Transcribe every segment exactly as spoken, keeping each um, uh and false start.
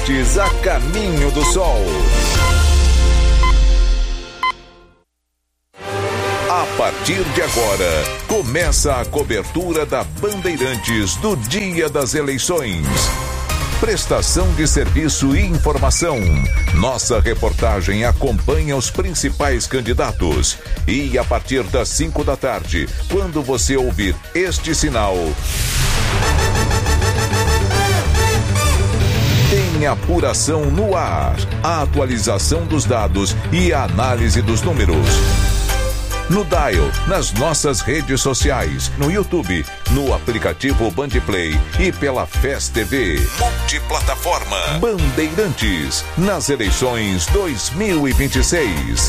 Bandeirantes a caminho do sol. A partir de agora, começa a cobertura da Bandeirantes do dia das eleições. Prestação de serviço e informação. Nossa reportagem acompanha os principais candidatos. E a partir das cinco da tarde, quando você ouvir este sinal, tem apuração no ar, a atualização dos dados e a análise dos números. No Dial, nas nossas redes sociais, no YouTube, no aplicativo Bandplay e pela F E S T V. Multiplataforma Bandeirantes, nas eleições dois mil e vinte e seis.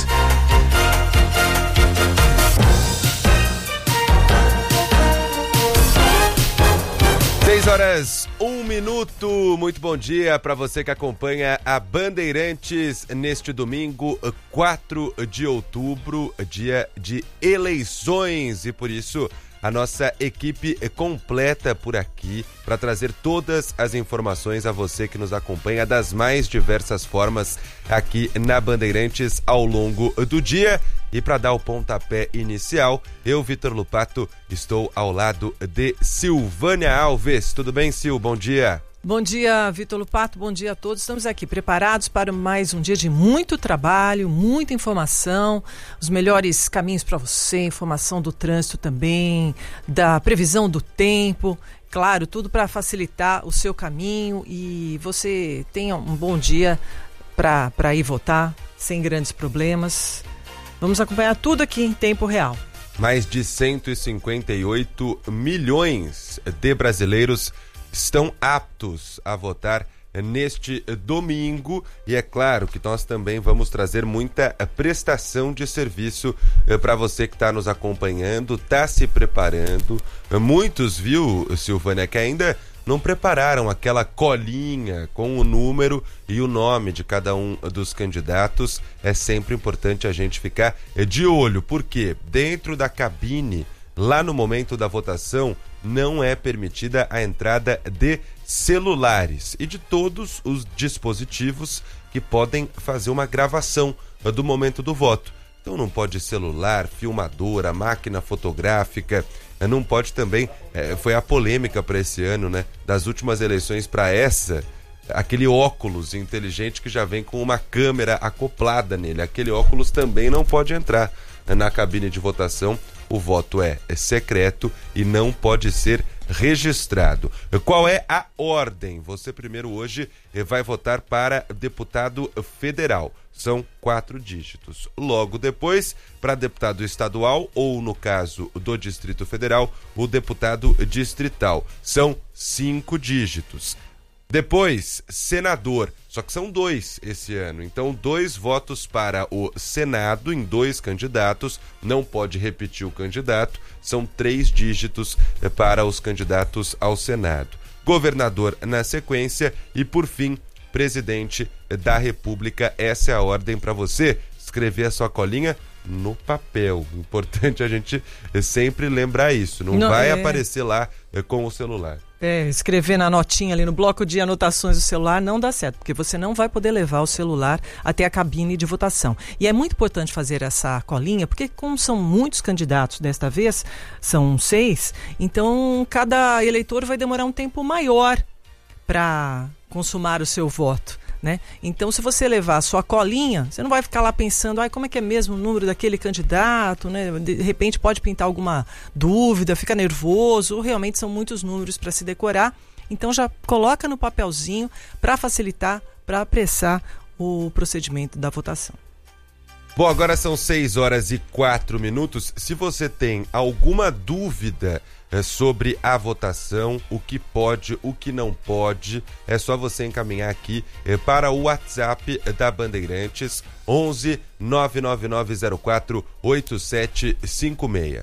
seis horas, um minuto. Muito bom dia para você que acompanha a Bandeirantes neste domingo, quatro de outubro, dia de eleições. E por isso, a nossa equipe completa por aqui para trazer todas as informações a você que nos acompanha das mais diversas formas aqui na Bandeirantes ao longo do dia. E para dar o pontapé inicial, eu, Vitor Lupato, estou ao lado de Silvânia Alves. Tudo bem, Sil? Bom dia. Bom dia, Vitor Lupato. Bom dia a todos. Estamos aqui preparados para mais um dia de muito trabalho, muita informação, os melhores caminhos para você, informação do trânsito também, da previsão do tempo. Claro, tudo para facilitar o seu caminho e você tenha um bom dia para ir votar sem grandes problemas. Vamos acompanhar tudo aqui em tempo real. Mais de cento e cinquenta e oito milhões de brasileiros estão aptos a votar neste domingo e é claro que nós também vamos trazer muita prestação de serviço para você que está nos acompanhando, está se preparando. Muitos, viu, Silvânia, que ainda não prepararam aquela colinha com o número e o nome de cada um dos candidatos. É sempre importante a gente ficar de olho, porque dentro da cabine, lá no momento da votação, não é permitida a entrada de celulares e de todos os dispositivos que podem fazer uma gravação do momento do voto. Então não pode celular, filmadora, máquina fotográfica, não pode também, é, foi a polêmica para esse ano, né? Das últimas eleições para essa, aquele óculos inteligente que já vem com uma câmera acoplada nele, aquele óculos também não pode entrar na cabine de votação. O voto é secreto e não pode ser registrado. Qual é a ordem? Você primeiro hoje vai votar para deputado federal. São quatro dígitos. Logo depois, para deputado estadual ou, no caso do Distrito Federal, o deputado distrital. São cinco dígitos. Depois, senador, só que são dois esse ano, então dois votos para o Senado em dois candidatos, não pode repetir o candidato, são três dígitos para os candidatos ao Senado. Governador na sequência e, por fim, presidente da República. Essa é a ordem para você escrever a sua colinha no papel. Importante a gente sempre lembrar isso, não, não vai é... aparecer lá com o celular. É, escrever na notinha ali no bloco de anotações do celular não dá certo, porque você não vai poder levar o celular até a cabine de votação. E é muito importante fazer essa colinha, porque como são muitos candidatos desta vez, são seis, então cada eleitor vai demorar um tempo maior para consumar o seu voto, né? Então, se você levar a sua colinha, você não vai ficar lá pensando, ai, como é que é mesmo o número daquele candidato, né? De repente pode pintar alguma dúvida, fica nervoso, realmente são muitos números para se decorar. Então já coloca no papelzinho para facilitar, para apressar o procedimento da votação. Bom, agora são seis horas e quatro minutos. Se você tem alguma dúvida é, sobre a votação, o que pode, o que não pode, é só você encaminhar aqui é, para o WhatsApp da Bandeirantes, onze nove nove nove zero quatro oito sete cinco seis.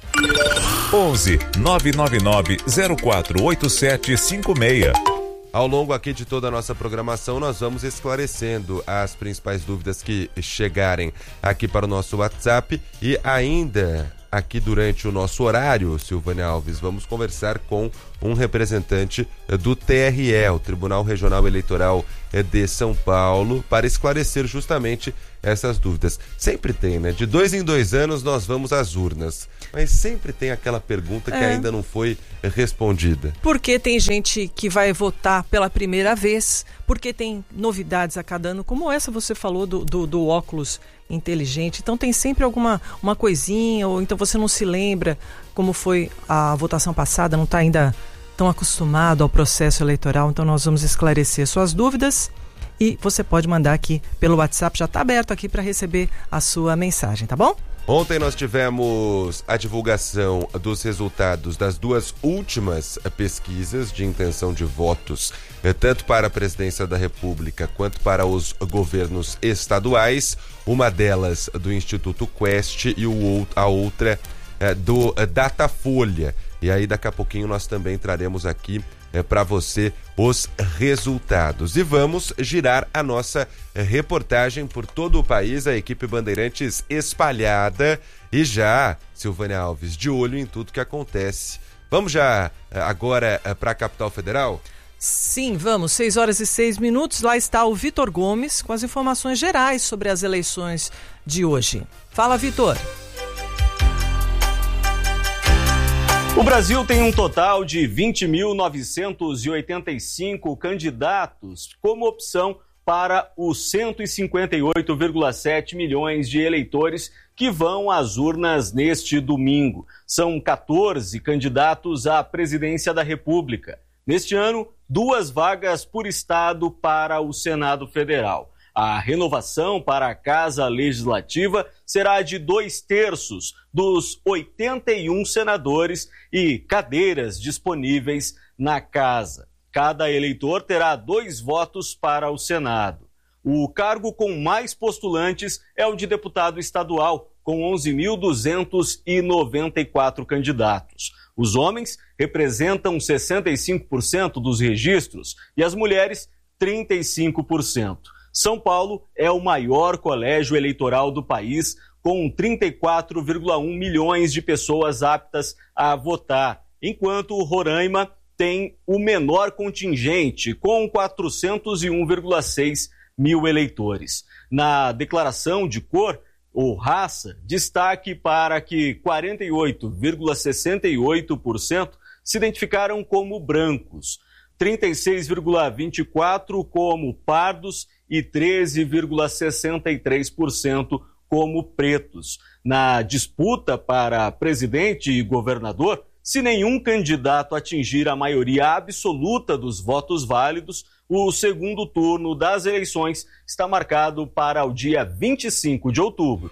onze nove nove nove zero quatro oito sete cinco seis. Ao longo aqui de toda a nossa programação, nós vamos esclarecendo as principais dúvidas que chegarem aqui para o nosso WhatsApp e ainda aqui durante o nosso horário, Silvânia Alves, vamos conversar com um representante do T R E, o Tribunal Regional Eleitoral de São Paulo para esclarecer justamente essas dúvidas. Sempre tem, né? De dois em dois anos nós vamos às urnas, mas sempre tem aquela pergunta que é. ainda não foi respondida. Porque tem gente que vai votar pela primeira vez, porque tem novidades a cada ano, como essa você falou do, do, do óculos inteligente. Então tem sempre alguma uma coisinha, ou então você não se lembra como foi a votação passada, não está ainda tão acostumado ao processo eleitoral. Então nós vamos esclarecer suas dúvidas e você pode mandar aqui pelo WhatsApp, já está aberto aqui para receber a sua mensagem, tá bom? Ontem nós tivemos a divulgação dos resultados das duas últimas pesquisas de intenção de votos, tanto para a presidência da República quanto para os governos estaduais. Uma delas do Instituto Quest e o, a outra é, do Datafolha. E aí daqui a pouquinho nós também traremos aqui é, para você os resultados. E vamos girar a nossa é, reportagem por todo o país, a equipe Bandeirantes espalhada e já, Silvânia Alves, de olho em tudo que acontece. Vamos já agora é, para a capital federal? Sim, vamos. seis horas e seis minutos. Lá está o Vitor Gomes com as informações gerais sobre as eleições de hoje. Fala, Vitor. O Brasil tem um total de vinte mil novecentos e oitenta e cinco candidatos como opção para os cento e cinquenta e oito vírgula sete milhões de eleitores que vão às urnas neste domingo. São quatorze candidatos à presidência da República. Neste ano, duas vagas por estado para o Senado Federal. A renovação para a Casa Legislativa será de dois terços dos oitenta e um senadores e cadeiras disponíveis na Casa. Cada eleitor terá dois votos para o Senado. O cargo com mais postulantes é o de deputado estadual, com onze mil duzentos e noventa e quatro candidatos. Os homens representam sessenta e cinco por cento dos registros e as mulheres trinta e cinco por cento. São Paulo é o maior colégio eleitoral do país, com trinta e quatro vírgula um milhões de pessoas aptas a votar, enquanto Roraima tem o menor contingente, com quatrocentos e um vírgula seis mil eleitores. Na declaração de cor ou raça, destaque para que quarenta e oito vírgula sessenta e oito por cento se identificaram como brancos, trinta e seis vírgula vinte e quatro por cento como pardos e treze vírgula sessenta e três por cento como pretos. Na disputa para presidente e governador, se nenhum candidato atingir a maioria absoluta dos votos válidos, o segundo turno das eleições está marcado para o dia vinte e cinco de outubro.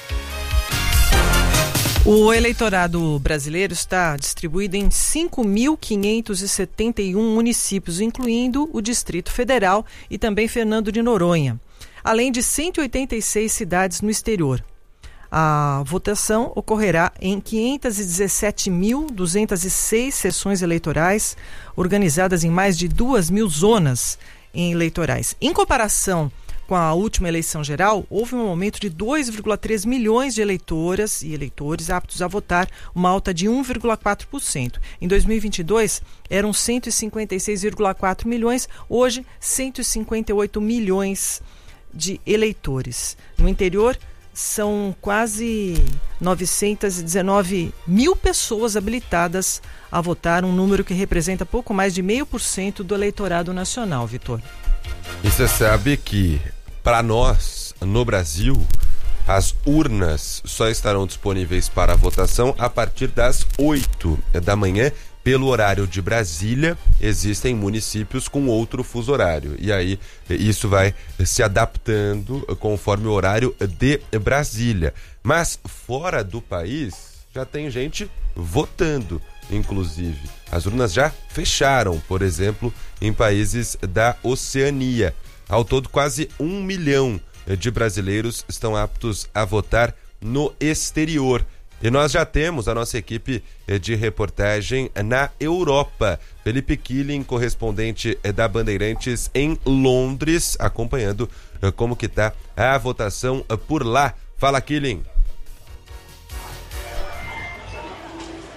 O eleitorado brasileiro está distribuído em cinco mil quinhentos e setenta e um municípios, incluindo o Distrito Federal e também Fernando de Noronha, além de cento e oitenta e seis cidades no exterior. A votação ocorrerá em quinhentas e dezessete mil duzentas e seis sessões eleitorais, organizadas em mais de duas mil zonas eleitorais. Em comparação com a última eleição geral, houve um aumento de dois vírgula três milhões de eleitoras e eleitores aptos a votar, uma alta de um vírgula quatro por cento. Em dois mil e vinte e dois, eram cento e cinquenta e seis vírgula quatro milhões, hoje cento e cinquenta e oito milhões de eleitores. No interior, são quase novecentos e dezenove mil pessoas habilitadas a votar, um número que representa pouco mais de meio por cento do eleitorado nacional, Vitor. E você sabe que, para nós, no Brasil, as urnas só estarão disponíveis para a votação a partir das oito da manhã, pelo horário de Brasília. Existem municípios com outro fuso horário, e aí isso vai se adaptando conforme o horário de Brasília. Mas fora do país, já tem gente votando, inclusive. As urnas já fecharam, por exemplo, em países da Oceania. Ao todo, quase um milhão de brasileiros estão aptos a votar no exterior. E nós já temos a nossa equipe de reportagem na Europa. Felipe Killing, correspondente da Bandeirantes em Londres, acompanhando como que está a votação por lá. Fala, Killing.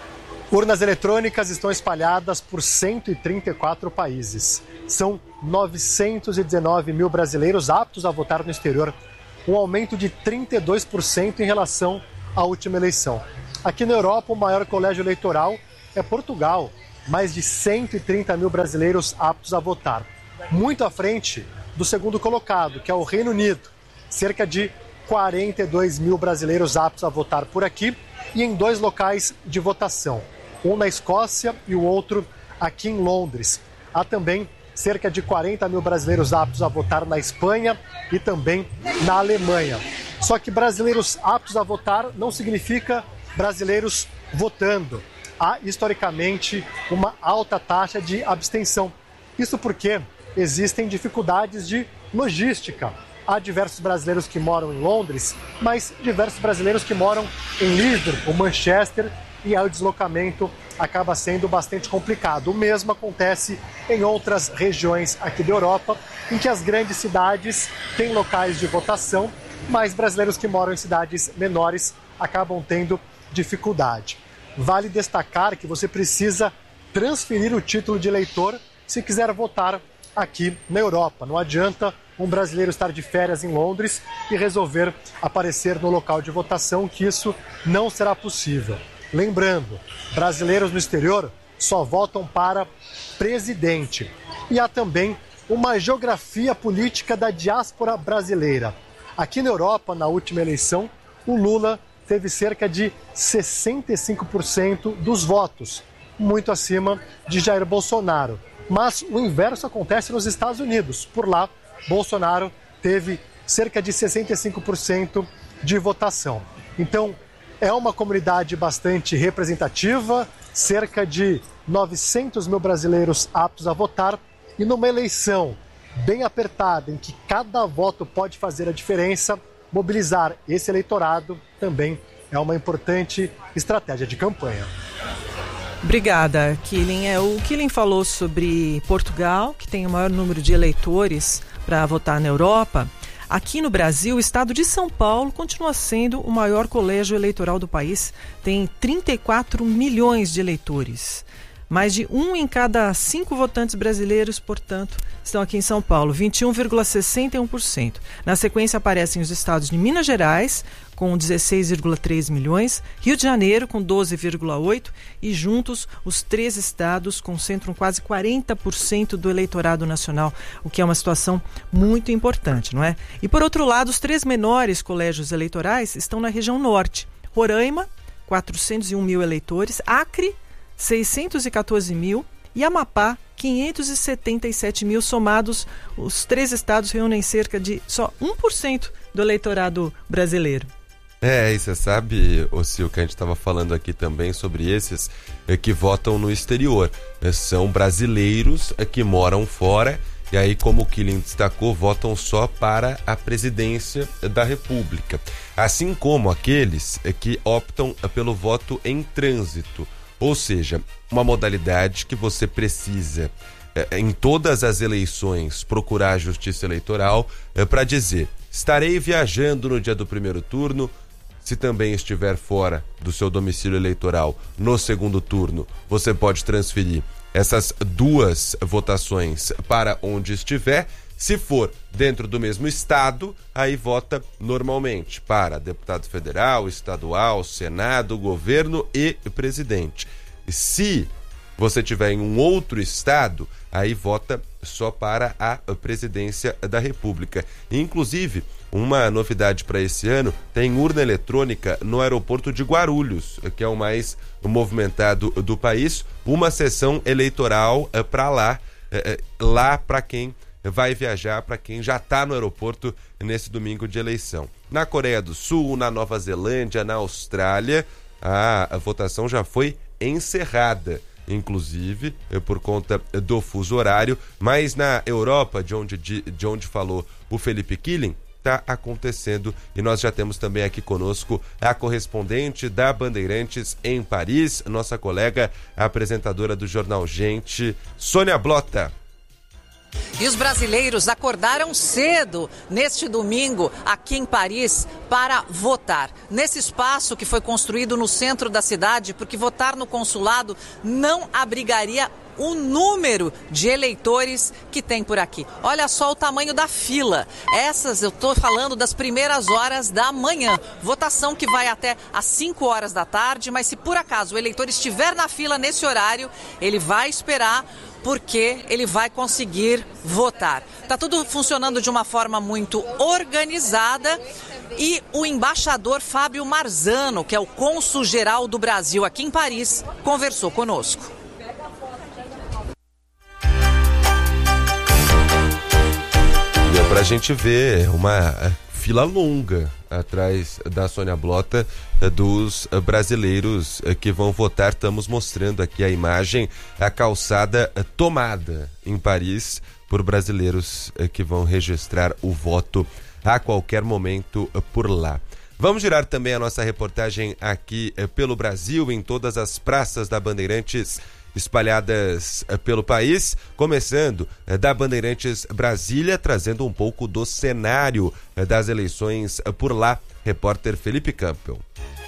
Urnas eletrônicas estão espalhadas por cento e trinta e quatro países. São novecentos e dezenove mil brasileiros aptos a votar no exterior, um aumento de trinta e dois por cento em relação à última eleição. Aqui na Europa, o maior colégio eleitoral é Portugal, mais de cento e trinta mil brasileiros aptos a votar. Muito à frente do segundo colocado, que é o Reino Unido, cerca de quarenta e dois mil brasileiros aptos a votar por aqui e em dois locais de votação, um na Escócia e o outro aqui em Londres. Há também cerca de quarenta mil brasileiros aptos a votar na Espanha e também na Alemanha. Só que brasileiros aptos a votar não significa brasileiros votando. Há, historicamente, uma alta taxa de abstenção. Isso porque existem dificuldades de logística. Há diversos brasileiros que moram em Londres, mas diversos brasileiros que moram em Liverpool, Manchester, e aí o deslocamento acaba sendo bastante complicado. O mesmo acontece em outras regiões aqui da Europa, em que as grandes cidades têm locais de votação, mas brasileiros que moram em cidades menores acabam tendo dificuldade. Vale destacar que você precisa transferir o título de eleitor se quiser votar aqui na Europa. Não adianta um brasileiro estar de férias em Londres e resolver aparecer no local de votação, que isso não será possível. Lembrando, brasileiros no exterior só votam para presidente. E há também uma geografia política da diáspora brasileira. Aqui na Europa, na última eleição, o Lula teve cerca de sessenta e cinco por cento dos votos, muito acima de Jair Bolsonaro. Mas o inverso acontece nos Estados Unidos. Por lá, Bolsonaro teve cerca de sessenta e cinco por cento de votação. Então, é uma comunidade bastante representativa, cerca de novecentos mil brasileiros aptos a votar, e numa eleição bem apertada, em que cada voto pode fazer a diferença, mobilizar esse eleitorado também é uma importante estratégia de campanha. Obrigada, Killing. É, o Killing falou sobre Portugal, que tem o maior número de eleitores para votar na Europa. Aqui no Brasil, o estado de São Paulo continua sendo o maior colégio eleitoral do país. Tem trinta e quatro milhões de eleitores. Mais de um em cada cinco votantes brasileiros, portanto, estão aqui em São Paulo, vinte e um vírgula sessenta e um por cento. Na sequência aparecem os estados de Minas Gerais, com dezesseis vírgula três milhões, Rio de Janeiro, com doze vírgula oito, e juntos os três estados concentram quase quarenta por cento do eleitorado nacional, o que é uma situação muito importante, não é? E por outro lado, os três menores colégios eleitorais estão na região norte. Roraima, quatrocentos e um mil eleitores, Acre, seiscentos e quatorze mil, e Amapá, quinhentos e setenta e sete mil. Somados, os três estados reúnem cerca de só um por cento do eleitorado brasileiro. É, e você sabe, Ocil, que a gente estava falando aqui também sobre esses é, que votam no exterior. É, são brasileiros é, que moram fora, e aí, como o Killing destacou, votam só para a presidência da República. Assim como aqueles é, que optam é, pelo voto em trânsito. Ou seja, uma modalidade que você precisa, é, em todas as eleições, procurar a Justiça Eleitoral é, para dizer: estarei viajando no dia do primeiro turno. Se também estiver fora do seu domicílio eleitoral no segundo turno, você pode transferir essas duas votações para onde estiver. Se for dentro do mesmo estado, aí vota normalmente para deputado federal, estadual, senado, governo e presidente. Se você tiver em um outro estado, aí vota só para a presidência da República. Inclusive, uma novidade para esse ano, tem urna eletrônica no aeroporto de Guarulhos, que é o mais movimentado do país, uma sessão eleitoral para lá, lá para quem vai viajar, para quem já está no aeroporto nesse domingo de eleição. Na Coreia do Sul, na Nova Zelândia, na Austrália, a, a votação já foi encerrada, inclusive por conta do fuso horário, mas na Europa, de onde, de, de onde falou o Felipe Killing, está acontecendo, e nós já temos também aqui conosco a correspondente da Bandeirantes em Paris, nossa colega, a apresentadora do Jornal Gente, Sônia Blota. E os brasileiros acordaram cedo neste domingo aqui em Paris para votar. Nesse espaço que foi construído no centro da cidade, porque votar no consulado não abrigaria o número de eleitores que tem por aqui. Olha só o tamanho da fila. Essas eu estou falando das primeiras horas da manhã. Votação que vai até às cinco horas da tarde, mas se por acaso o eleitor estiver na fila nesse horário, ele vai esperar porque ele vai conseguir votar. Está tudo funcionando de uma forma muito organizada e o embaixador Fábio Marzano, que é o cônsul-geral do Brasil aqui em Paris, conversou conosco. Deu pra gente ver uma fila longa atrás da Sônia Blota dos brasileiros que vão votar. Estamos mostrando aqui a imagem, a calçada tomada em Paris por brasileiros que vão registrar o voto a qualquer momento por lá. Vamos girar também a nossa reportagem aqui pelo Brasil, em todas as praças da Bandeirantes espalhadas pelo país, começando da Bandeirantes Brasília, trazendo um pouco do cenário das eleições por lá. Repórter Felipe Campbell.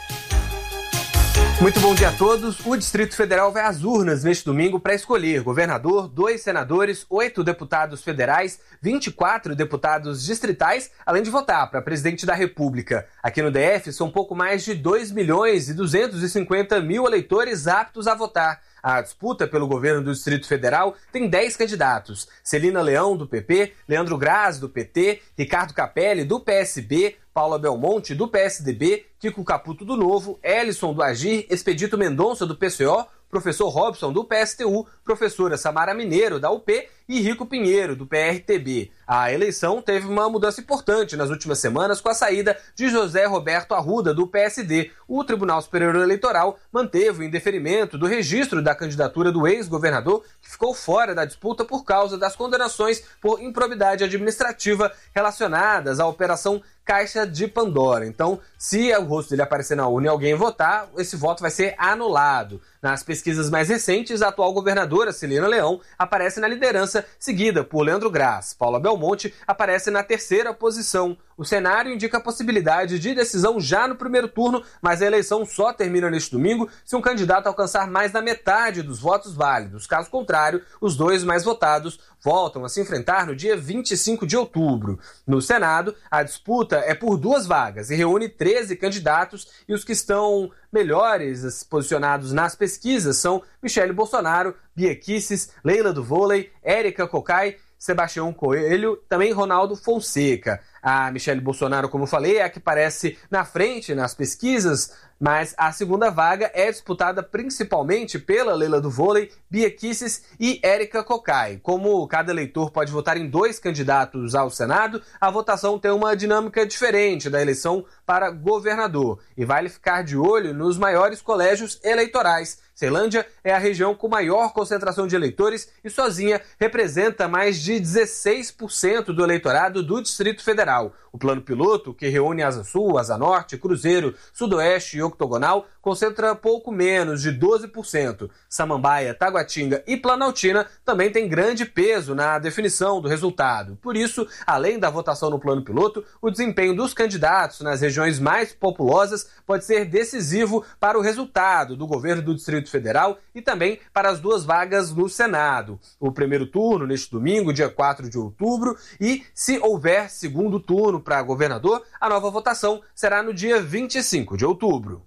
Muito bom dia a todos. O Distrito Federal vai às urnas neste domingo para escolher governador, dois senadores, oito deputados federais, vinte e quatro deputados distritais, além de votar para presidente da República. Aqui no D F são pouco mais de dois milhões e duzentos e cinquenta mil eleitores aptos a votar. A disputa pelo governo do Distrito Federal tem dez candidatos. Celina Leão, do P P, Leandro Graz, do P T, Ricardo Capelli, do P S B, Paula Belmonte, do P S D B, Kiko Caputo, do Novo, Ellison, do Agir, Expedito Mendonça, do P C O, professor Robson, do P S T U, professora Samara Mineiro, da U P e Rico Pinheiro, do P R T B. A eleição teve uma mudança importante nas últimas semanas com a saída de José Roberto Arruda, do P S D. O Tribunal Superior Eleitoral manteve o indeferimento do registro da candidatura do ex-governador, que ficou fora da disputa por causa das condenações por improbidade administrativa relacionadas à Operação Caixa de Pandora. Então, se o rosto dele aparecer na urna e alguém votar, esse voto vai ser anulado. Nas pesquisas mais recentes, a atual governadora Celina Leão aparece na liderança, seguida por Leandro Graz. Paula Belmonte aparece na terceira posição. O cenário indica a possibilidade de decisão já no primeiro turno, mas a eleição só termina neste domingo se um candidato alcançar mais da metade dos votos válidos. Caso contrário, os dois mais votados voltam a se enfrentar no dia vinte e cinco de outubro. No Senado, a disputa é por duas vagas e reúne treze candidatos, e os que estão melhores posicionados nas pesquisas são Michele Bolsonaro, Bia Kicis, Leila do Vôlei, Érica Cocai, Sebastião Coelho, também Ronaldo Fonseca. A Michele Bolsonaro, como eu falei, é a que aparece na frente nas pesquisas, mas a segunda vaga é disputada principalmente pela Leila do Vôlei, Bia Kicis e Érica Cocai. Como cada eleitor pode votar em dois candidatos ao Senado, a votação tem uma dinâmica diferente da eleição para governador e vale ficar de olho nos maiores colégios eleitorais. Ceilândia é a região com maior concentração de eleitores e sozinha representa mais de dezesseis por cento do eleitorado do Distrito Federal. O plano piloto, que reúne Asa Sul, Asa Norte, Cruzeiro, Sudoeste e Octogonal, concentra pouco menos de doze por cento. Samambaia, Taguatinga e Planaltina também têm grande peso na definição do resultado. Por isso, além da votação no plano piloto, o desempenho dos candidatos nas regiões mais populosas pode ser decisivo para o resultado do governo do Distrito Federal e também para as duas vagas no Senado. O primeiro turno neste domingo, dia quatro de outubro, e se houver segundo turno para governador, a nova votação será no dia vinte e cinco de outubro.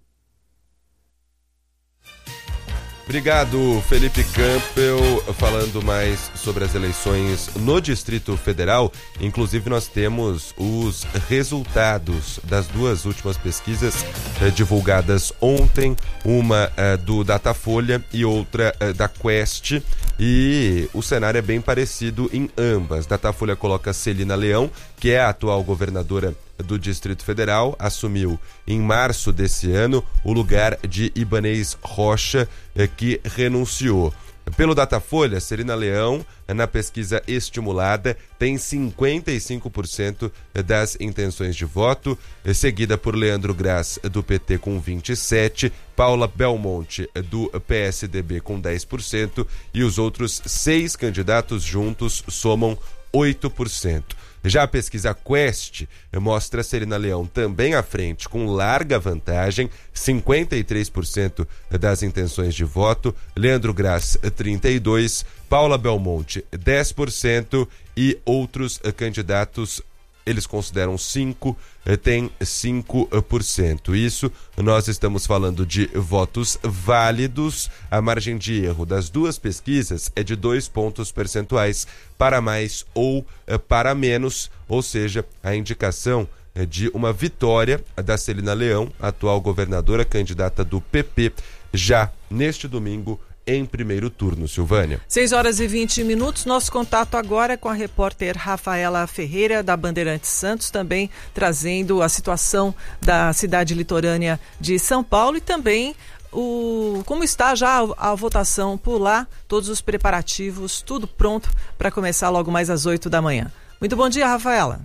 Obrigado, Felipe Campbell, falando mais sobre as eleições no Distrito Federal. Inclusive, nós temos os resultados das duas últimas pesquisas eh, divulgadas ontem, uma eh, do Datafolha e outra eh, da Quest, e o cenário é bem parecido em ambas. Datafolha coloca Celina Leão, que é a atual governadora do Distrito Federal, assumiu em março desse ano o lugar de Ibanez Rocha, eh, que renunciou. Pelo Datafolha, Celina Leão, na pesquisa estimulada, tem cinquenta e cinco por cento das intenções de voto, seguida por Leandro Graz, do P T, com vinte e sete por cento, Paula Belmonte, do P S D B, com dez por cento, e os outros seis candidatos juntos somam oito por cento. Já a pesquisa Quest mostra Celina Leão também à frente, com larga vantagem, cinquenta e três por cento das intenções de voto, Leandro Graz, trinta e dois por cento, Paula Belmonte, dez por cento, e outros candidatos, eles consideram cinco, tem cinco por cento. Isso, nós estamos falando de votos válidos. A margem de erro das duas pesquisas é de dois pontos percentuais para mais ou para menos, ou seja, a indicação é de uma vitória da Celina Leão, atual governadora, candidata do P P, já neste domingo, em primeiro turno. Silvânia. seis horas e vinte minutos. Nosso contato agora é com a repórter Rafaela Ferreira, da Bandeirantes Santos, também trazendo a situação da cidade litorânea de São Paulo e também o, como está já a, a votação por lá, todos os preparativos, tudo pronto para começar logo mais às oito da manhã. Muito bom dia, Rafaela.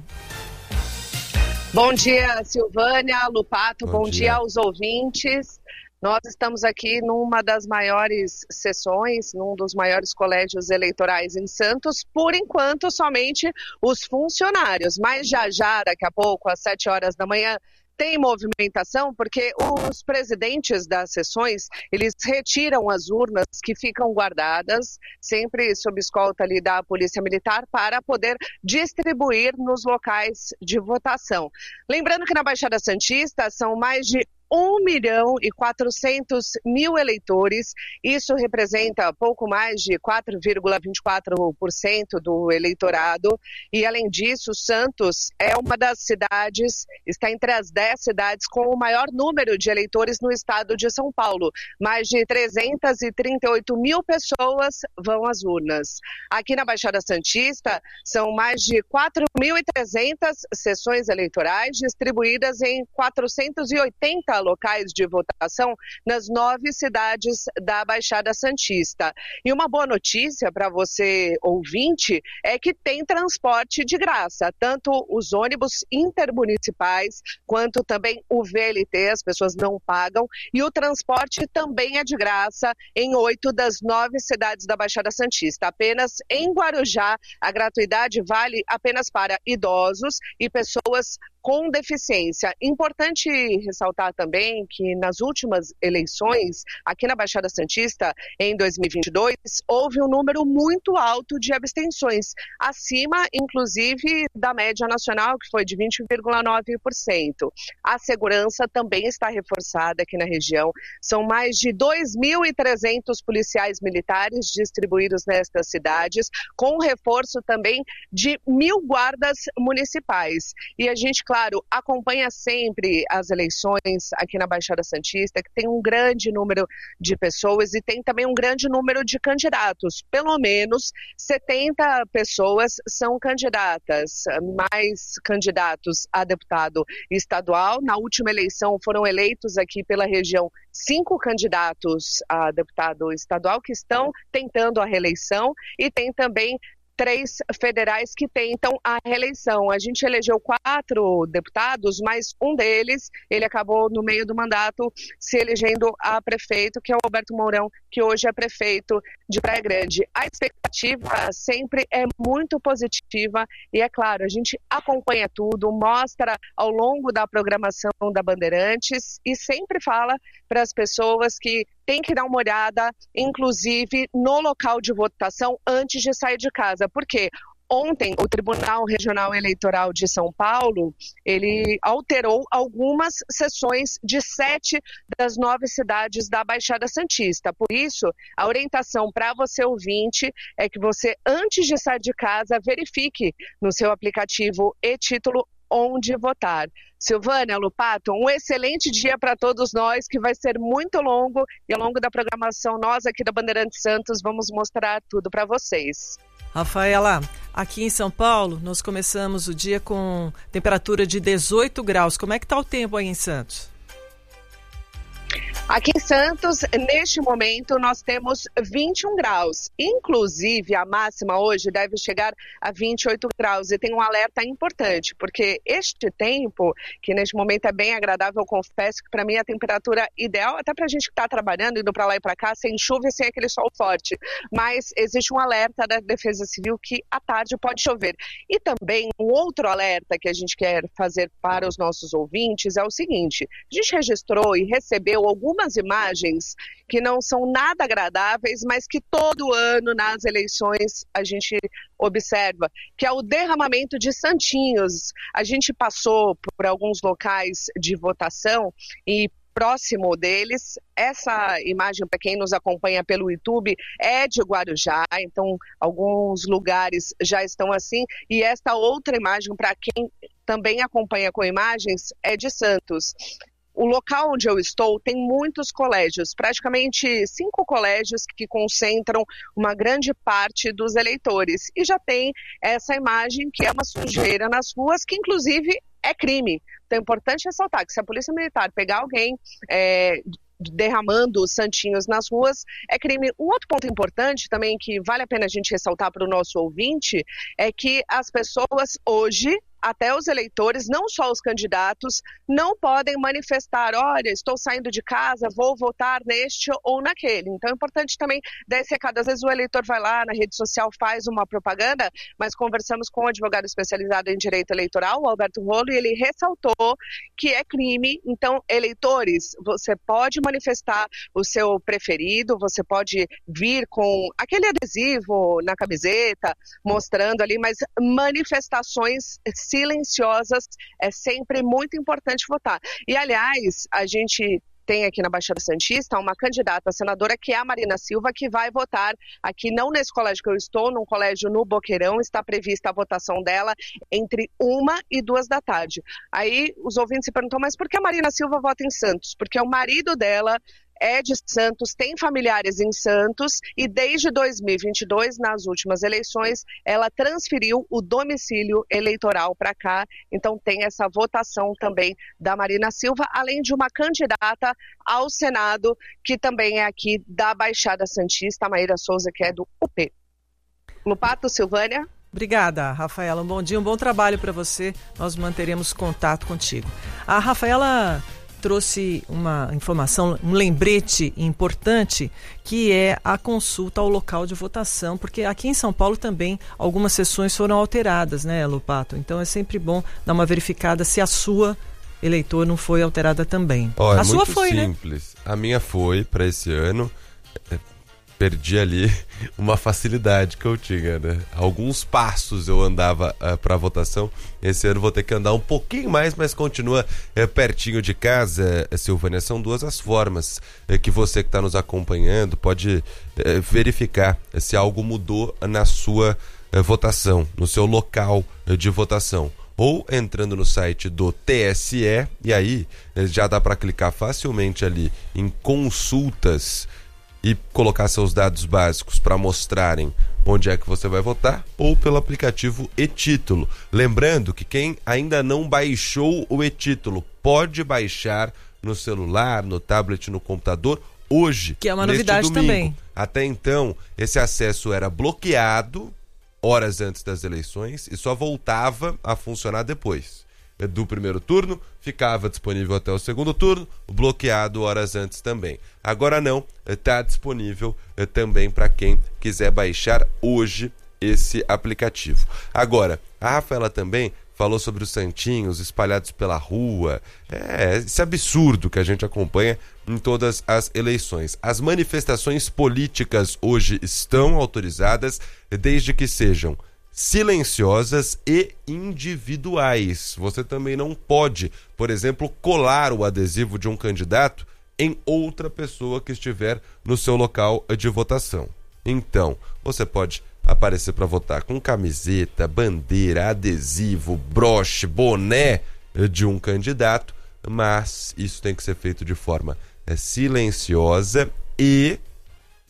Bom dia, Silvânia, Lupato, bom, bom dia. dia aos ouvintes. Nós estamos aqui numa das maiores sessões, num dos maiores colégios eleitorais em Santos, por enquanto somente os funcionários, mas já já, daqui a pouco, às sete horas da manhã, tem movimentação, porque os presidentes das sessões, eles retiram as urnas que ficam guardadas, sempre sob escolta ali da Polícia Militar, para poder distribuir nos locais de votação. Lembrando que na Baixada Santista são mais de um milhão e quatrocentos mil eleitores, isso representa pouco mais de quatro vírgula vinte e quatro por cento do eleitorado, e além disso, Santos é uma das cidades, está entre as dez cidades com o maior número de eleitores no estado de São Paulo. Mais de trezentas e trinta e oito mil pessoas vão às urnas. Aqui na Baixada Santista, são mais de quatro mil e trezentas sessões eleitorais distribuídas em quatrocentos e oitenta locais de votação nas nove cidades da Baixada Santista. E uma boa notícia para você, ouvinte, é que tem transporte de graça, tanto os ônibus intermunicipais, quanto também o V L T, as pessoas não pagam, e o transporte também é de graça em oito das nove cidades da Baixada Santista. Apenas em Guarujá, a gratuidade vale apenas para idosos e pessoas com deficiência. Importante ressaltar também que nas últimas eleições, aqui na Baixada Santista, em dois mil e vinte e dois, houve um número muito alto de abstenções, acima, inclusive, da média nacional, que foi de vinte vírgula nove por cento. A segurança também está reforçada aqui na região. São mais de dois mil e trezentos policiais militares distribuídos nestas cidades, com reforço também de mil guardas municipais. E a gente, claro, acompanha sempre as eleições aqui na Baixada Santista, que tem um grande número de pessoas e tem também um grande número de candidatos. Pelo menos setenta pessoas são candidatas, mais candidatos a deputado estadual. Na última eleição foram eleitos aqui pela região cinco candidatos a deputado estadual que estão tentando a reeleição, e tem também três federais que tentam a reeleição. A gente elegeu quatro deputados, mas um deles, ele acabou no meio do mandato se elegendo a prefeito, que é o Alberto Mourão, que hoje é prefeito de Praia Grande. A expectativa sempre é muito positiva e, é claro, a gente acompanha tudo, mostra ao longo da programação da Bandeirantes e sempre fala para as pessoas que tem que dar uma olhada, inclusive, no local de votação antes de sair de casa. Por quê? Ontem, o Tribunal Regional Eleitoral de São Paulo, ele alterou algumas sessões de sete das nove cidades da Baixada Santista. Por isso, a orientação para você, ouvinte, é que você, antes de sair de casa, verifique no seu aplicativo e-título onde votar. Silvânia, Lupato, um excelente dia para todos nós, que vai ser muito longo, e ao longo da programação nós aqui da Bandeirantes Santos vamos mostrar tudo para vocês. Rafaela, aqui em São Paulo nós começamos o dia com temperatura de dezoito graus. Como é que está o tempo aí em Santos? Aqui em Santos, neste momento, nós temos vinte e um graus. Inclusive, a máxima hoje deve chegar a vinte e oito graus. E tem um alerta importante, porque este tempo, que neste momento é bem agradável, eu confesso que para mim é a temperatura ideal, até para a gente que está trabalhando, indo para lá e para cá, sem chuva e sem aquele sol forte. Mas existe um alerta da Defesa Civil que à tarde pode chover. E também um outro alerta que a gente quer fazer para os nossos ouvintes é o seguinte: a gente registrou e recebeu algumas Algumas imagens que não são nada agradáveis, mas que todo ano nas eleições a gente observa, que é o derramamento de santinhos. A gente passou por alguns locais de votação e próximo deles, essa imagem, para quem nos acompanha pelo YouTube, é de Guarujá, então alguns lugares já estão assim, e esta outra imagem, para quem também acompanha com imagens, é de Santos. O local onde eu estou tem muitos colégios, praticamente cinco colégios que concentram uma grande parte dos eleitores. E já tem essa imagem que é uma sujeira nas ruas, que inclusive é crime. Então é importante ressaltar que se a Polícia Militar pegar alguém é, derramando santinhos nas ruas, é crime. Um outro ponto importante também que vale a pena a gente ressaltar para o nosso ouvinte é que as pessoas hoje, até os eleitores, não só os candidatos, não podem manifestar, olha, estou saindo de casa, vou votar neste ou naquele. Então é importante também dar esse recado. Às vezes o eleitor vai lá na rede social, faz uma propaganda, mas conversamos com um advogado especializado em direito eleitoral, o Alberto Rolo, e ele ressaltou que é crime. Então, eleitores, você pode manifestar o seu preferido, você pode vir com aquele adesivo na camiseta, mostrando ali, mas manifestações silenciosas, é sempre muito importante votar. E, aliás, a gente tem aqui na Baixada Santista uma candidata a senadora, que é a Marina Silva, que vai votar aqui, não nesse colégio que eu estou, num colégio no Boqueirão. Está prevista a votação dela entre uma e duas da tarde. Aí os ouvintes se perguntam, mas por que a Marina Silva vota em Santos? Porque o marido dela é de Santos, tem familiares em Santos e desde dois mil e vinte e dois, nas últimas eleições, ela transferiu o domicílio eleitoral para cá. Então tem essa votação também da Marina Silva, além de uma candidata ao Senado, que também é aqui da Baixada Santista, a Maíra Souza, que é do U P. Lupato, Silvânia. Obrigada, Rafaela. Um bom dia, um bom trabalho para você. Nós manteremos contato contigo. A Rafaela trouxe uma informação, um lembrete importante, que é a consulta ao local de votação, porque aqui em São Paulo também algumas sessões foram alteradas, né, Lupato? Então é sempre bom dar uma verificada se a sua, eleitor, não foi alterada também. Oh, é a sua muito foi, simples. Né? A minha foi para esse ano. Perdi ali uma facilidade que eu tinha, né? Alguns passos eu andava uh, para votação. Esse ano vou ter que andar um pouquinho mais, mas continua uh, pertinho de casa, uh, Silvânia. São duas as formas uh, que você que está nos acompanhando pode uh, verificar uh, se algo mudou na sua uh, votação, no seu local uh, de votação. Ou entrando no site do T S E, e aí uh, já dá para clicar facilmente ali em consultas e colocar seus dados básicos para mostrarem onde é que você vai votar, ou pelo aplicativo e-Título. Lembrando que quem ainda não baixou o e-Título pode baixar no celular, no tablet, no computador hoje, que é uma novidade domingo. Também. Até então, esse acesso era bloqueado horas antes das eleições e só voltava a funcionar depois do primeiro turno, ficava disponível até o segundo turno, bloqueado horas antes também. Agora não, está disponível também para quem quiser baixar hoje esse aplicativo. Agora, a Rafaela também falou sobre os santinhos espalhados pela rua. É, esse absurdo que a gente acompanha em todas as eleições. As manifestações políticas hoje estão autorizadas desde que sejam silenciosas e individuais. Você também não pode, por exemplo, colar o adesivo de um candidato em outra pessoa que estiver no seu local de votação. Então, você pode aparecer para votar com camiseta, bandeira, adesivo, broche, boné de um candidato, mas isso tem que ser feito de forma silenciosa e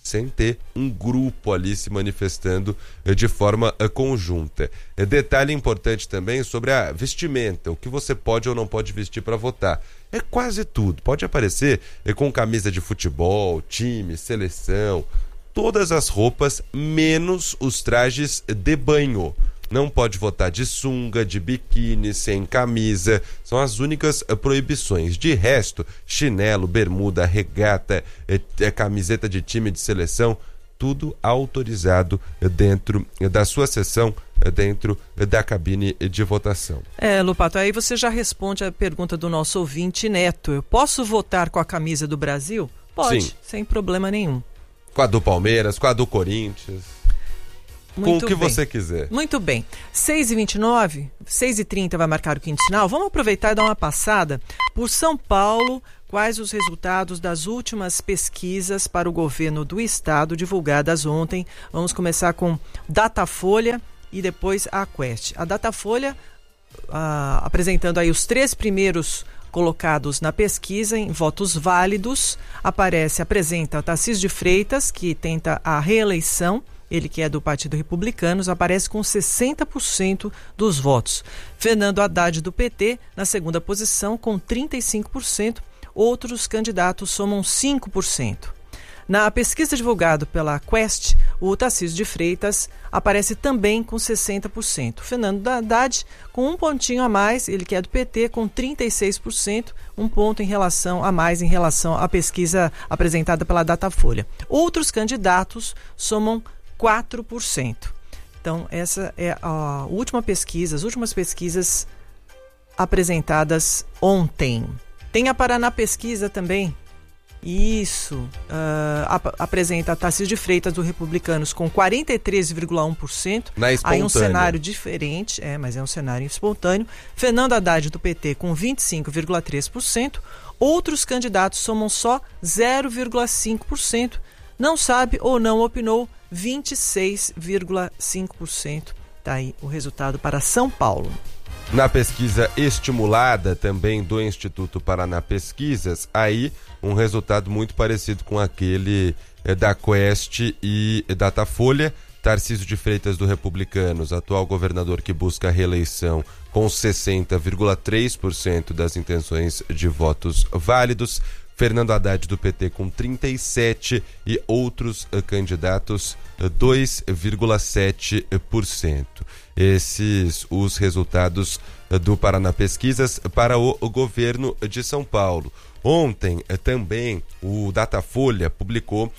sem ter um grupo ali se manifestando de forma conjunta. Detalhe importante também sobre a vestimenta, o que você pode ou não pode vestir para votar. É quase tudo, pode aparecer com camisa de futebol, time, seleção, todas as roupas, menos os trajes de banho. Não pode votar de sunga, de biquíni, sem camisa. São as únicas proibições. De resto, chinelo, bermuda, regata, é, é, camiseta de time de seleção, tudo autorizado dentro da sua sessão, dentro da cabine de votação. É, Lupato, aí você já responde a pergunta do nosso ouvinte Neto. Eu posso votar com a camisa do Brasil? Pode, Sim. sem problema nenhum. Com a do Palmeiras, com a do Corinthians... Muito com o que bem. você quiser. Muito bem. seis e vinte e nove, seis e trinta vai marcar o quinto sinal. Vamos aproveitar e dar uma passada por São Paulo. Quais os resultados das últimas pesquisas para o governo do estado divulgadas ontem? Vamos começar com Datafolha e depois a Quest. A Datafolha ah, apresentando aí os três primeiros colocados na pesquisa em votos válidos. Aparece, apresenta Tarcísio de Freitas, que tenta a reeleição. Ele que é do Partido Republicano, aparece com sessenta por cento dos votos. Fernando Haddad, do P T, na segunda posição, com trinta e cinco por cento. Outros candidatos somam cinco por cento. Na pesquisa divulgada pela Quest, o Tarcísio de Freitas aparece também com sessenta por cento. Fernando Haddad, com um pontinho a mais, ele que é do P T, com trinta e seis por cento, um ponto em relação a mais em relação à pesquisa apresentada pela Datafolha. Outros candidatos somam quatro por cento. Então, essa é a última pesquisa, as últimas pesquisas apresentadas ontem. Tem a Paraná Pesquisa também. Isso. Uh, ap- apresenta a Tarcísio de Freitas, do Republicanos, com quarenta e três vírgula um por cento. Na espontânea. Aí um cenário diferente, é, mas é um cenário espontâneo. Fernando Haddad, do P T, com vinte e cinco vírgula três por cento. Outros candidatos somam só zero vírgula cinco por cento. Não sabe ou não opinou, vinte e seis vírgula cinco por cento. Está aí o resultado para São Paulo. Na pesquisa estimulada também do Instituto Paraná Pesquisas, aí um resultado muito parecido com aquele é, da Quest e Datafolha. Tarcísio de Freitas, do Republicanos, atual governador que busca a reeleição, com sessenta vírgula três por cento das intenções de votos válidos. Fernando Haddad, do P T, com trinta e sete por cento e outros uh, candidatos uh, dois vírgula sete por cento. Esses os resultados uh, do Paraná Pesquisas para o, o governo de São Paulo. Ontem uh, também o Datafolha publicou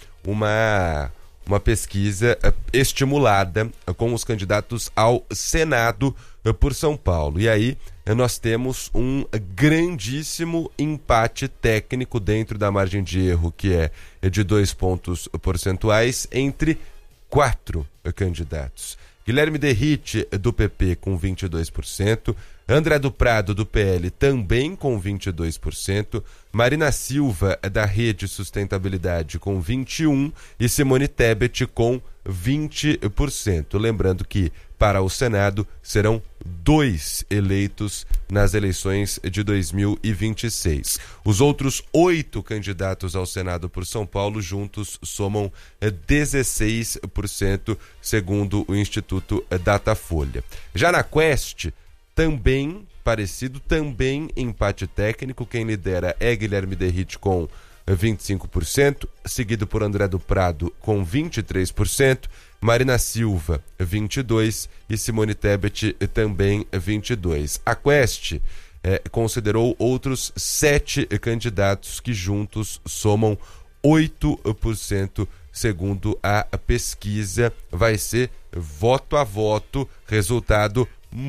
uma, uma pesquisa uh, estimulada uh, com os candidatos ao Senado uh, por São Paulo. E aí nós temos um grandíssimo empate técnico dentro da margem de erro, que é de dois pontos percentuais, entre quatro candidatos. Guilherme Derrite, do P P, com vinte e dois por cento. André do Prado, do P L, também com vinte e dois por cento. Marina Silva, da Rede Sustentabilidade, com vinte e um por cento. E Simone Tebet, com vinte por cento. Lembrando que, para o Senado, serão dois eleitos nas eleições de dois mil e vinte e seis. Os outros oito candidatos ao Senado por São Paulo juntos somam dezesseis por cento, segundo o Instituto Datafolha. Já na Quest, também parecido, também empate técnico. Quem lidera é Guilherme Derrite, com vinte e cinco por cento, seguido por André do Prado, com vinte e três por cento. Marina Silva, vinte e dois por cento, e Simone Tebet, também vinte e dois por cento. A Quest eh, considerou outros sete candidatos que juntos somam oito por cento, segundo a pesquisa. Vai ser voto a voto, resultado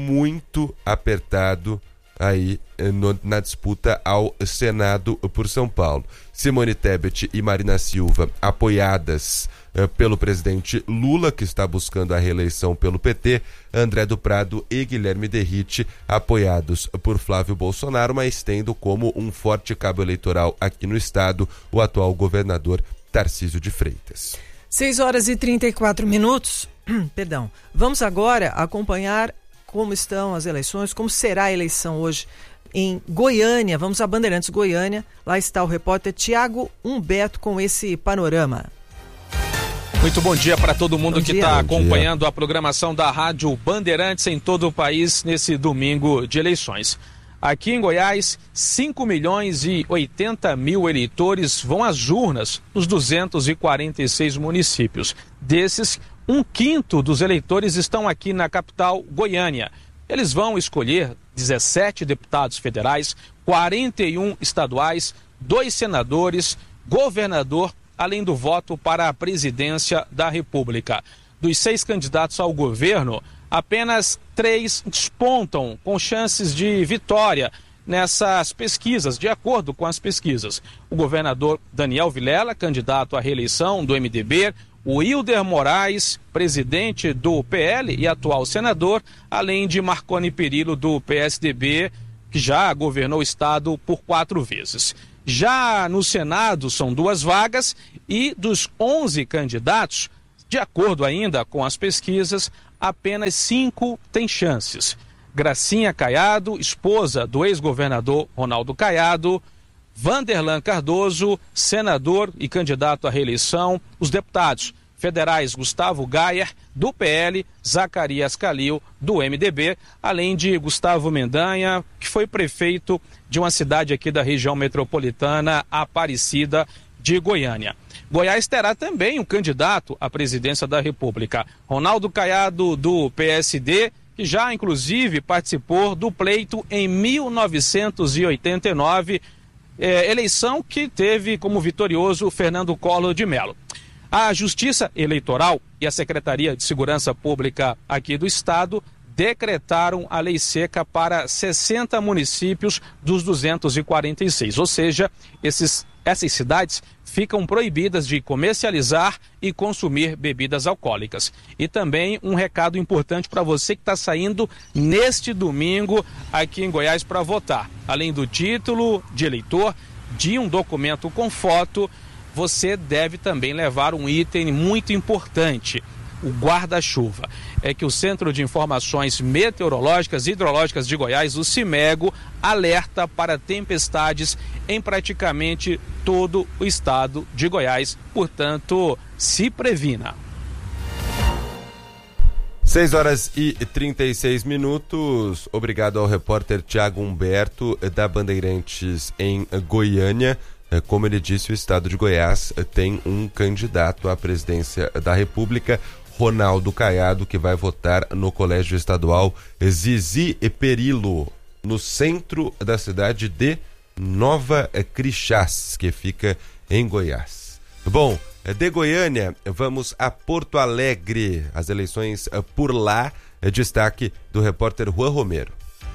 muito apertado aí no, na disputa ao Senado por São Paulo. Simone Tebet e Marina Silva, apoiadas eh, pelo presidente Lula, que está buscando a reeleição pelo P T. André do Prado e Guilherme Derrite, apoiados por Flávio Bolsonaro, mas tendo como um forte cabo eleitoral aqui no estado o atual governador Tarcísio de Freitas. seis horas e trinta e quatro minutos. Perdão. Vamos agora acompanhar como estão as eleições, como será a eleição hoje em Goiânia. Vamos a Bandeirantes, Goiânia. Lá está o repórter Tiago Humberto com esse panorama. Muito bom dia para todo mundo Bom que dia. está Bom acompanhando dia. a programação da Rádio Bandeirantes em todo o país nesse domingo de eleições. Aqui em Goiás, cinco milhões e oitenta mil eleitores vão às urnas nos duzentos e quarenta e seis municípios. Desses, um quinto dos eleitores estão aqui na capital Goiânia. Eles vão escolher dezessete deputados federais, quarenta e um estaduais, dois senadores, governador, além do voto para a presidência da República. Dos seis candidatos ao governo, apenas três despontam com chances de vitória nessas pesquisas, de acordo com as pesquisas. O governador Daniel Vilela, candidato à reeleição do M D B, o Wilder Moraes, presidente do P L e atual senador, além de Marconi Perillo, do P S D B, que já governou o estado por quatro vezes. Já no Senado são duas vagas e dos onze candidatos, de acordo ainda com as pesquisas, apenas cinco têm chances. Gracinha Caiado, esposa do ex-governador Ronaldo Caiado, Vanderlan Cardoso, senador e candidato à reeleição, os deputados federais Gustavo Gayer, do P L, Zacarias Calil, do M D B, além de Gustavo Mendanha, que foi prefeito de uma cidade aqui da região metropolitana, Aparecida de Goiânia. Goiás terá também um candidato à presidência da República, Ronaldo Caiado, do P S D, que já inclusive participou do pleito em mil novecentos e oitenta e nove, eh, eleição que teve como vitorioso Fernando Collor de Mello. A Justiça Eleitoral e a Secretaria de Segurança Pública aqui do estado decretaram a lei seca para sessenta municípios dos duzentos e quarenta e seis, ou seja, esses, essas cidades ficam proibidas de comercializar e consumir bebidas alcoólicas. E também um recado importante para você que está saindo neste domingo aqui em Goiás para votar. Além do título de eleitor, de um documento com foto, você deve também levar um item muito importante, o guarda-chuva. É que o Centro de Informações Meteorológicas e Hidrológicas de Goiás, o CIMEGO, alerta para tempestades em praticamente todo o estado de Goiás. Portanto, se previna. seis horas e trinta e seis minutos. Obrigado ao repórter Tiago Humberto, da Bandeirantes em Goiânia. Como ele disse, o estado de Goiás tem um candidato à presidência da República, Ronaldo Caiado, que vai votar no Colégio Estadual Zizi Perillo, no centro da cidade de Nova Crixás, que fica em Goiás. Bom, de Goiânia, vamos a Porto Alegre. As eleições por lá, destaque do repórter Juan Romero.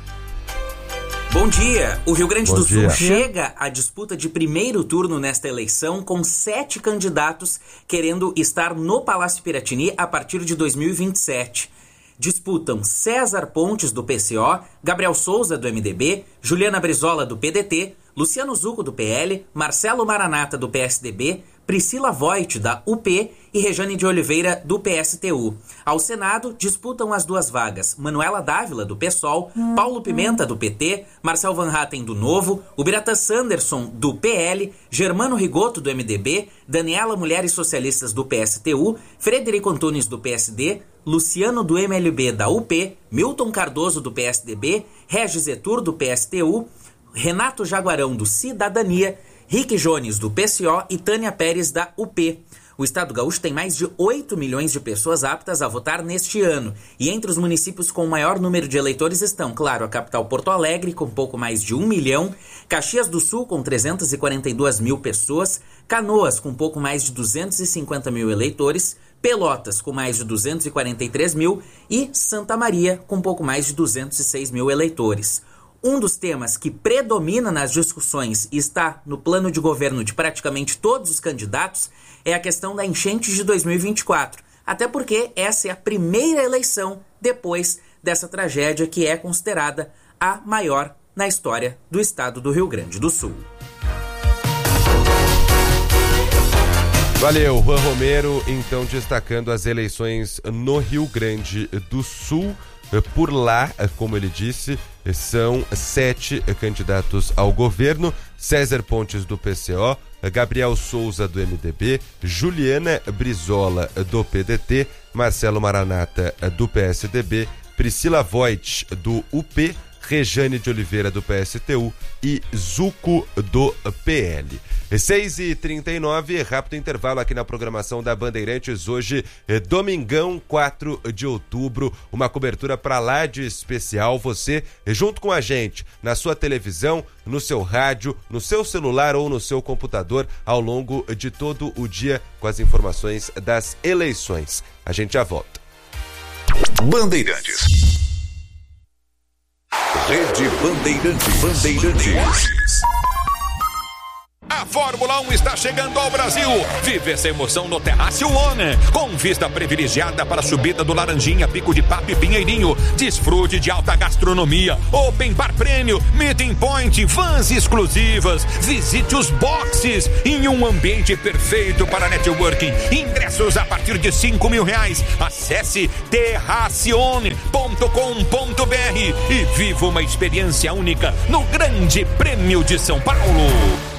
Bom dia! O Rio Grande Bom do Sul dia. chega à disputa de primeiro turno nesta eleição com sete candidatos querendo estar no Palácio Piratini a partir de dois mil e vinte e sete. Disputam César Pontes, do P C O, Gabriel Souza, do M D B, Juliana Brizola, do P D T, Luciano Zucco, do P L, Marcelo Maranata, do P S D B, Priscila Voit, da U P e Rejane de Oliveira, do P S T U. Ao Senado, disputam as duas vagas Manuela Dávila, do PSOL, Paulo Pimenta, do P T, Marcel Van Hatten, do Novo, Ubiratan Sanderson, do P L, Germano Rigoto, do M D B, Daniela Mulheres Socialistas, do P S T U, Frederico Antunes, do P S D, Luciano, do M L B, da U P, Milton Cardoso, do P S D B, Regis Etur, do P S T U, Renato Jaguarão, do Cidadania, Rick Jones, do P C O e Tânia Pérez, da U P. O estado gaúcho tem mais de oito milhões de pessoas aptas a votar neste ano. E entre os municípios com o maior número de eleitores estão, claro, a capital Porto Alegre, com pouco mais de um milhão, Caxias do Sul, com trezentas e quarenta e duas mil pessoas, Canoas, com pouco mais de duzentos e cinquenta mil eleitores, Pelotas, com mais de duzentos e quarenta e três mil e Santa Maria, com pouco mais de duzentos e seis mil eleitores. Um dos temas que predomina nas discussões e está no plano de governo de praticamente todos os candidatos é a questão da enchente de dois mil e vinte e quatro, até porque essa é a primeira eleição depois dessa tragédia que é considerada a maior na história do estado do Rio Grande do Sul. Valeu, Juan Romero, então destacando as eleições no Rio Grande do Sul. por lá, como ele disse, são sete candidatos ao governo: César Pontes, do P C O, Gabriel Souza, do M D B, Juliana Brizola, do P D T, Marcelo Maranata, do P S D B, Priscila Voit, do U P, Rejane de Oliveira, do P S T U e Zuco, do P L. seis e trinta e nove, rápido intervalo aqui na programação da Bandeirantes. Hoje, domingão, quatro de outubro, uma cobertura pra lá de especial. Você, junto com a gente, na sua televisão, no seu rádio, no seu celular ou no seu computador, ao longo de todo o dia, com as informações das eleições. A gente já volta. Bandeirantes. Rede Bandeirantes. Bandeirantes. A Fórmula um está chegando ao Brasil. Vive essa emoção no Terrácio One, com vista privilegiada para a subida do Laranjinha, Pico de Papo e Pinheirinho. Desfrute de alta gastronomia, Open Bar Prêmio, Meeting Point, vans exclusivas. Visite os boxes em um ambiente perfeito para networking. Ingressos a partir de cinco mil reais. Acesse terracione ponto com ponto br e viva uma experiência única no Grande Prêmio de São Paulo.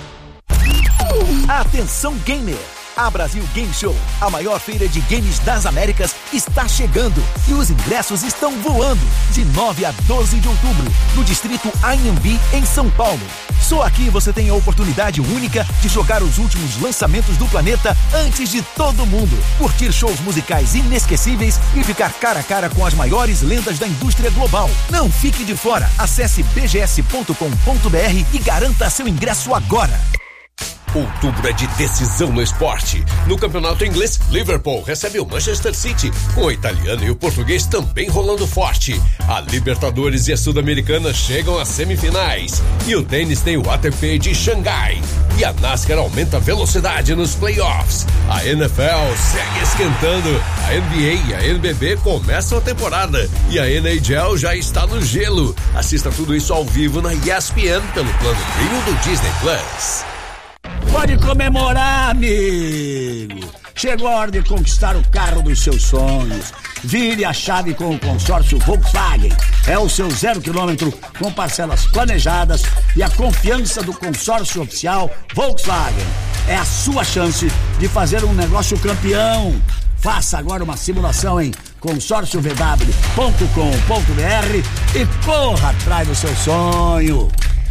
Atenção gamer! A Brasil Game Show, a maior feira de games das Américas, está chegando e os ingressos estão voando. De nove a doze de outubro, no distrito Anhembi, em São Paulo. Só aqui você tem a oportunidade única de jogar os últimos lançamentos do planeta antes de todo mundo. Curtir shows musicais inesquecíveis e ficar cara a cara com as maiores lendas da indústria global. Não fique de fora. Acesse b g s ponto com ponto b r e garanta seu ingresso agora. Outubro é de decisão no esporte. No campeonato inglês, Liverpool recebe o Manchester City, com o italiano e o português também rolando forte. A Libertadores e a Sul-Americana chegam às semifinais. E o tênis tem o A T P de Xangai. E a NASCAR aumenta a velocidade nos playoffs. A N F L segue esquentando. A N B A e a N B B começam a temporada. E a N H L já está no gelo. Assista tudo isso ao vivo na E S P N pelo plano Premium do Disney Plus. Pode comemorar, amigo! Chegou a hora de conquistar o carro dos seus sonhos. Vire a chave com o consórcio Volkswagen. É o seu zero quilômetro com parcelas planejadas e a confiança do consórcio oficial Volkswagen. É a sua chance de fazer um negócio campeão. Faça agora uma simulação em consórcio v w ponto com ponto b r e corra atrás do seu sonho.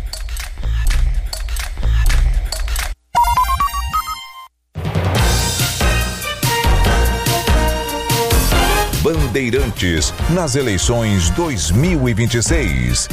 Bandeirantes nas eleições dois mil e vinte e seis.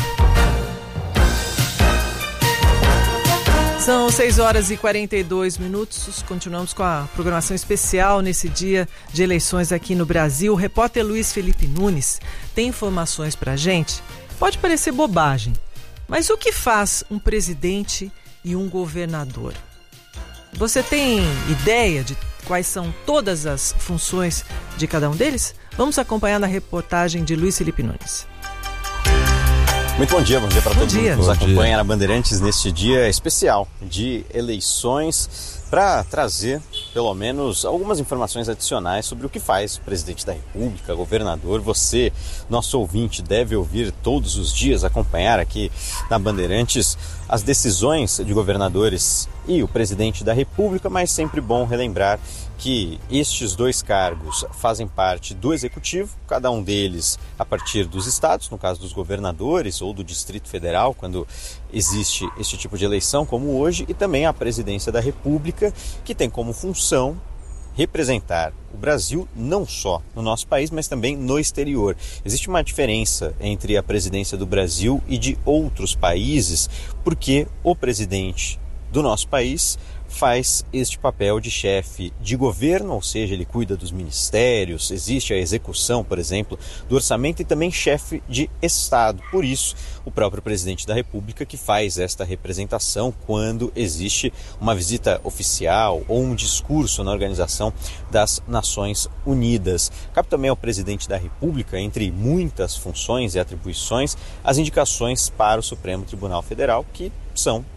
São seis horas e quarenta e dois minutos. Continuamos com a programação especial nesse dia de eleições aqui no Brasil. O repórter Luiz Felipe Nunes tem informações pra gente. Pode parecer bobagem, mas o que faz um presidente e um governador? Você tem ideia de quais são todas as funções de cada um deles? Vamos acompanhar na reportagem de Luiz Felipe Nunes. Muito bom dia, bom dia para todos dia. que nos Bom acompanham dia. na Bandeirantes neste dia especial de eleições, para trazer pelo menos algumas informações adicionais sobre o que faz o presidente da República, governador. Você, nosso ouvinte, deve ouvir todos os dias, acompanhar aqui na Bandeirantes as decisões de governadores e o presidente da República, mas sempre bom relembrar que estes dois cargos fazem parte do Executivo, cada um deles a partir dos estados, no caso dos governadores ou do Distrito Federal, quando existe este tipo de eleição como hoje, e também a presidência da República, que tem como função representar o Brasil não só no nosso país, mas também no exterior. Existe uma diferença entre a presidência do Brasil e de outros países, porque o presidente do nosso país faz este papel de chefe de governo, ou seja, ele cuida dos ministérios, existe a execução, por exemplo, do orçamento, e também chefe de Estado. Por isso, o próprio presidente da República que faz esta representação quando existe uma visita oficial ou um discurso na Organização das Nações Unidas. Cabe também ao presidente da República, entre muitas funções e atribuições, as indicações para o Supremo Tribunal Federal, que são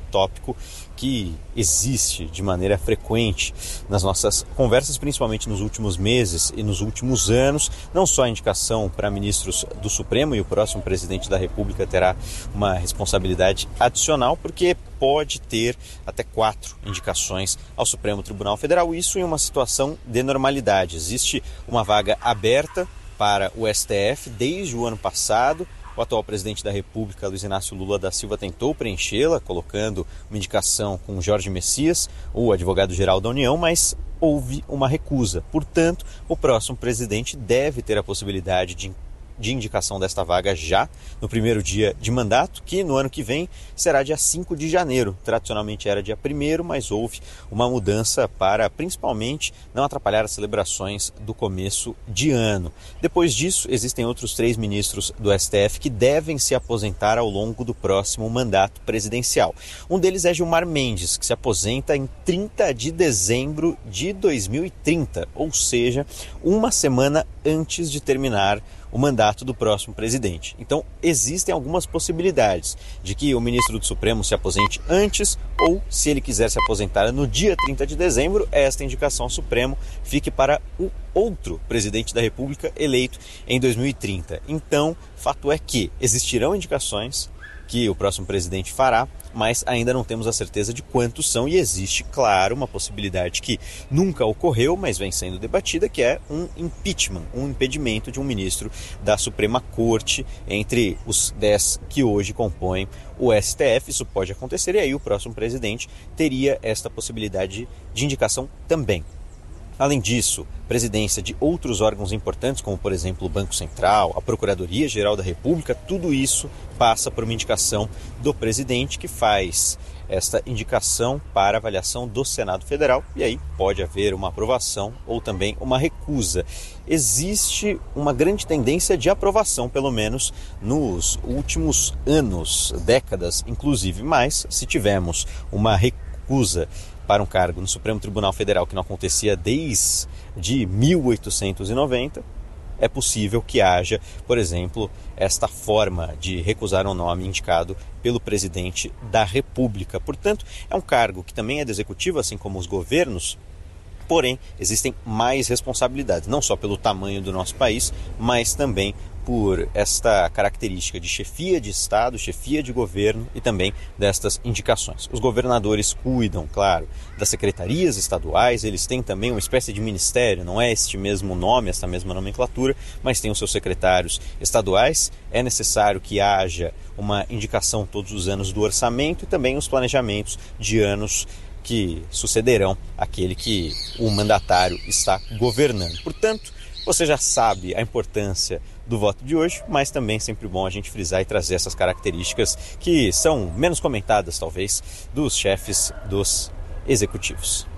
tópico que existe de maneira frequente nas nossas conversas, principalmente nos últimos meses e nos últimos anos, não só a indicação para ministros do Supremo, e o próximo presidente da República terá uma responsabilidade adicional, porque pode ter até quatro indicações ao Supremo Tribunal Federal, isso em uma situação de normalidade. Existe uma vaga aberta para o S T F desde o ano passado. O atual presidente da República, Luiz Inácio Lula da Silva, tentou preenchê-la, colocando uma indicação com Jorge Messias, o advogado-geral da União, mas houve uma recusa. Portanto, o próximo presidente deve ter a possibilidade de de indicação desta vaga já no primeiro dia de mandato, que no ano que vem será dia cinco de janeiro. Tradicionalmente era dia primeiro, mas houve uma mudança para principalmente não atrapalhar as celebrações do começo de ano. Depois disso, existem outros três ministros do S T F que devem se aposentar ao longo do próximo mandato presidencial. Um deles é Gilmar Mendes, que se aposenta em trinta de dezembro de dois mil e trinta, ou seja, uma semana antes de terminar o mandato do próximo presidente. Então, existem algumas possibilidades de que o ministro do Supremo se aposente antes, ou, se ele quiser se aposentar no dia trinta de dezembro, esta indicação ao Supremo fique para o outro presidente da República eleito em dois mil e trinta. Então, fato é que existirão indicações que o próximo presidente fará, mas ainda não temos a certeza de quantos são, e existe, claro, uma possibilidade que nunca ocorreu, mas vem sendo debatida, que é um impeachment, um impedimento de um ministro da Suprema Corte entre os dez que hoje compõem o S T F. Isso pode acontecer e aí o próximo presidente teria esta possibilidade de indicação também. Além disso, presidência de outros órgãos importantes, como por exemplo o Banco Central, a Procuradoria-Geral da República, tudo isso passa por uma indicação do presidente, que faz esta indicação para avaliação do Senado Federal, e aí pode haver uma aprovação ou também uma recusa. Existe uma grande tendência de aprovação, pelo menos nos últimos anos, décadas inclusive, mas se tivermos uma recusa para um cargo no Supremo Tribunal Federal que não acontecia desde mil oitocentos e noventa, é possível que haja, por exemplo, esta forma de recusar um nome indicado pelo presidente da República. Portanto, é um cargo que também é do executivo, assim como os governos, porém existem mais responsabilidades, não só pelo tamanho do nosso país, mas também por esta característica de chefia de Estado, chefia de governo e também destas indicações. Os governadores cuidam, claro, das secretarias estaduais, eles têm também uma espécie de ministério, não é este mesmo nome, esta mesma nomenclatura, mas tem os seus secretários estaduais. É necessário que haja uma indicação todos os anos do orçamento e também os planejamentos de anos que sucederão aquele que o mandatário está governando. Portanto, você já sabe a importância do voto de hoje, mas também é sempre bom a gente frisar e trazer essas características que são menos comentadas, talvez, dos chefes dos executivos.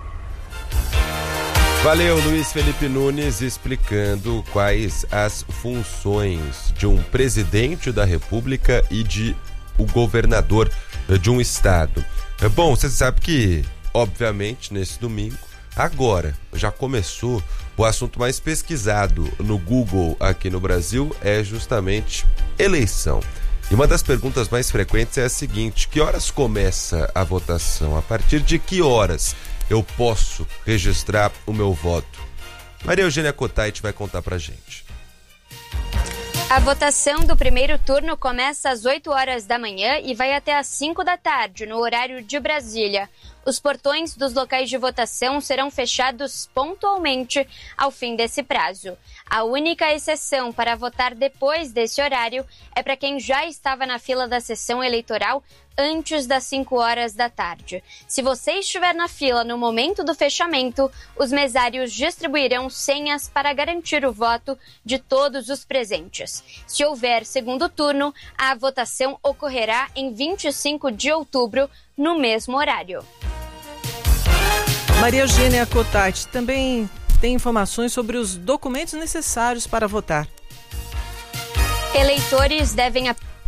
Valeu, Luiz Felipe Nunes, explicando quais as funções de um presidente da República e de o governador de um estado. Bom, você sabe que, obviamente, nesse domingo, agora, já começou, o assunto mais pesquisado no Google aqui no Brasil é justamente eleição. E uma das perguntas mais frequentes é a seguinte: que horas começa a votação? A partir de que horas eu posso registrar o meu voto? Maria Eugênia Cotait vai contar pra gente. A votação do primeiro turno começa às oito horas da manhã e vai até às cinco da tarde, no horário de Brasília. Os portões dos locais de votação serão fechados pontualmente ao fim desse prazo. A única exceção para votar depois desse horário é para quem já estava na fila da sessão eleitoral antes das cinco horas da tarde. Se você estiver na fila no momento do fechamento, os mesários distribuirão senhas para garantir o voto de todos os presentes. Se houver segundo turno, a votação ocorrerá em vinte e cinco de outubro, no mesmo horário. Maria Eugênia Cotait também tem informações sobre os documentos necessários para votar. Eleitores devem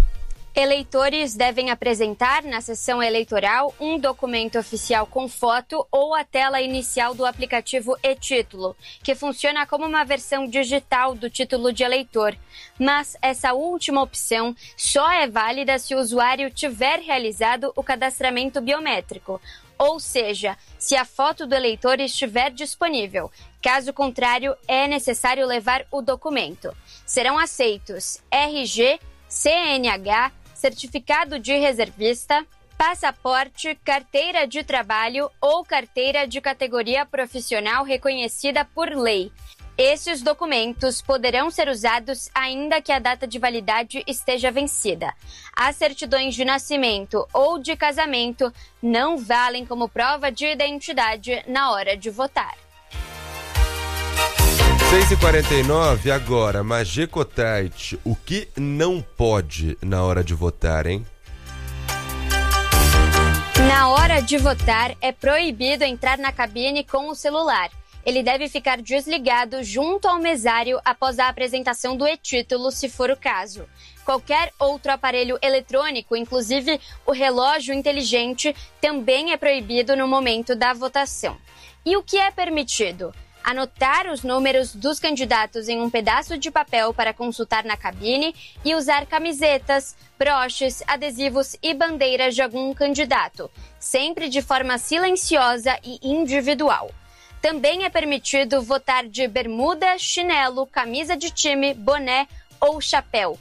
Eleitores devem apresentar na sessão eleitoral um documento oficial com foto ou a tela inicial do aplicativo e-Título, que funciona como uma versão digital do título de eleitor. Mas essa última opção só é válida se o usuário tiver realizado o cadastramento biométrico, ou seja, se a foto do eleitor estiver disponível. Caso contrário, é necessário levar o documento. Serão aceitos R G, C N H, certificado de reservista, passaporte, carteira de trabalho ou carteira de categoria profissional reconhecida por lei. Esses documentos poderão ser usados ainda que a data de validade esteja vencida. As certidões de nascimento ou de casamento não valem como prova de identidade na hora de votar. seis e quarenta e nove agora, Magê Cotrait, o que não pode na hora de votar, hein? Na hora de votar, é proibido entrar na cabine com o celular. Ele deve ficar desligado junto ao mesário após a apresentação do e-Título, se for o caso. Qualquer outro aparelho eletrônico, inclusive o relógio inteligente, também é proibido no momento da votação. E o que é permitido? Anotar os números dos candidatos em um pedaço de papel para consultar na cabine e usar camisetas, broches, adesivos e bandeiras de algum candidato, sempre de forma silenciosa e individual. Também é permitido votar de bermuda, chinelo, camisa de time, boné ou chapéu,